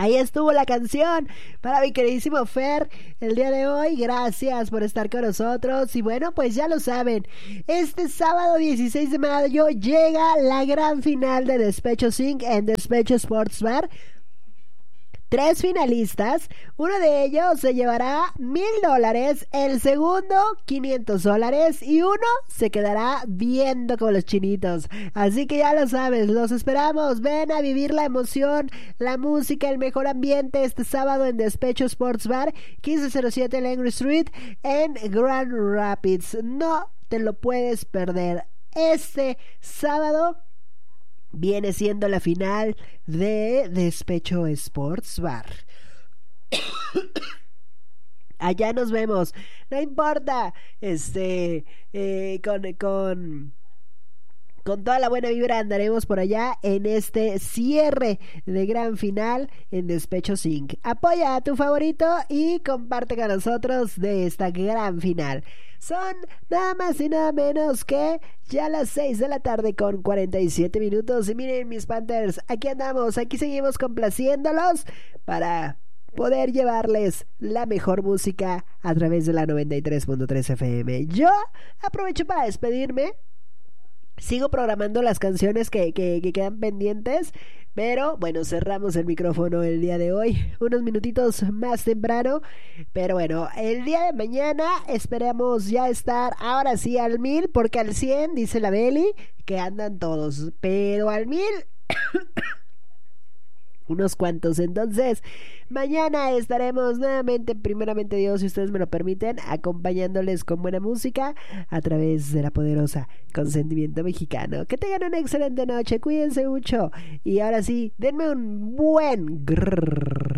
Ahí estuvo la canción para mi queridísimo Fer el día de hoy. Gracias por estar con nosotros. Y bueno, pues ya lo saben, este sábado 16 de mayo llega la gran final de Despecho Sync en Despecho Sports Bar. 3 finalistas, uno de ellos se llevará $1,000, el segundo $500 y uno se quedará viendo como los chinitos. Así que ya lo sabes, los esperamos. Ven a vivir la emoción, la música, el mejor ambiente este sábado en Despecho Sports Bar, 1507 Langley Street en Grand Rapids. No te lo puedes perder. Este sábado viene siendo la final de Despecho Sports Bar. Allá nos vemos, no importa, con toda la buena vibra andaremos por allá en este cierre de gran final en Despecho Sync. Apoya a tu favorito y comparte con nosotros de esta gran final. Son nada más y nada menos que ya las 6 de la tarde con 47 minutos. Y miren, mis Panthers, aquí andamos, aquí seguimos complaciéndolos para poder llevarles la mejor música a través de la 93.3 FM. Yo aprovecho para despedirme. Sigo programando las canciones que quedan pendientes, pero bueno, cerramos el micrófono el día de hoy, unos minutitos más temprano, pero bueno, el día de mañana esperemos ya estar ahora sí al 1000, porque al 100 dice la Beli que andan todos, pero al 1000 unos cuantos. Entonces mañana estaremos nuevamente, primeramente Dios, si ustedes me lo permiten, acompañándoles con buena música a través de la poderosa Consentimiento Mexicano. Que tengan una excelente noche, cuídense mucho y ahora sí, denme un buen grrr.